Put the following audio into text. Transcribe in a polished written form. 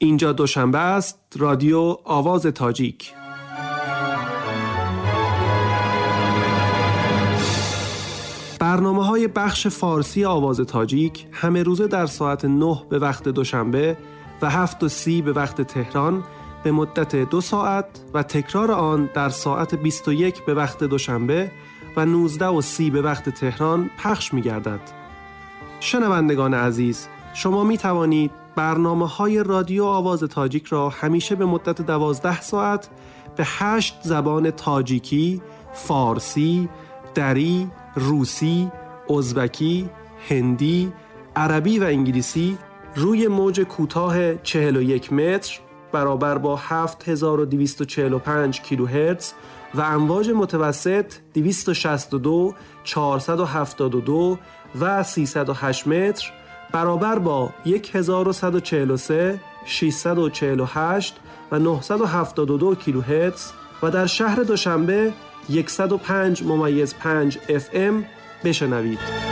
اینجا دوشنبه است. رادیو آواز تاجیک. برنامه‌های بخش فارسی آواز تاجیک همه روزه در ساعت 9 به وقت دوشنبه و 7:30 به وقت تهران به مدت 2 ساعت و تکرار آن در ساعت 21 به وقت دوشنبه و 19:30 به وقت تهران پخش می‌گردد. شنوندگان عزیز، شما می توانید برنامه‌های رادیو آواز تاجیک را همیشه به مدت 12 ساعت به 8 زبان تاجیکی، فارسی، دری، روسی، ازبکی، هندی، عربی و انگلیسی روی موج کوتاه 41 متر برابر با 7245 کیلوهرتز و امواج متوسط 262، 472 و 308 متر برابر با 1143، 648 و 972 کیلوهرتز و در شهر دوشنبه 105.5 FM بشنوید.